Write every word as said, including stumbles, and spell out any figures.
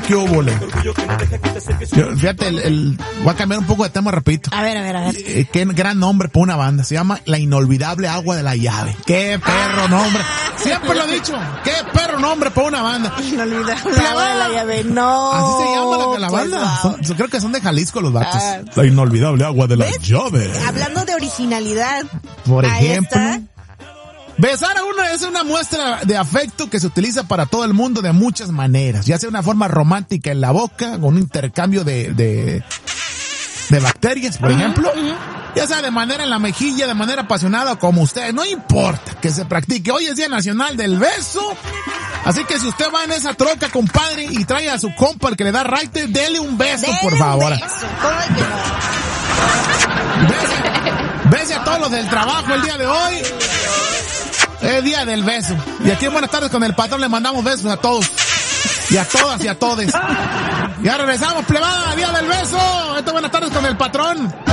¿Qué hubo, le? Yo, fíjate, el, el, voy a cambiar un poco de tema, repito. A ver, a ver, a ver. Eh, qué gran nombre para una banda. Se llama La Inolvidable Agua de la Llave. Qué perro nombre. Siempre lo he dicho. Qué perro nombre para una banda. Inolvidable Agua de la Llave. No. Así se llama la, la pues, banda. wow. Son, creo que son de Jalisco los vatos. Ah. La Inolvidable Agua de la ¿Ves? Llave. Hablando de originalidad. Por ahí ejemplo. está. Besar a uno es una muestra de afecto que se utiliza para todo el mundo de muchas maneras, ya sea una forma romántica en la boca, con un intercambio de, de, de bacterias, por ejemplo, ya sea de manera en la mejilla, de manera apasionada, como usted, no importa que se practique. Hoy es Día Nacional del Beso, así que si usted va en esa troca, compadre, y trae a su compa el que le da raite, dele un beso, Dele por un favor. beso. ¿Cómo es que no? Bese, bese a todos los del trabajo el día de hoy. Es día del beso. Y aquí en Buenas Tardes con el Patrón le mandamos besos a todos. Y a todas y a todes. Ya regresamos, plebada, día del beso. Esto es Buenas Tardes con el Patrón.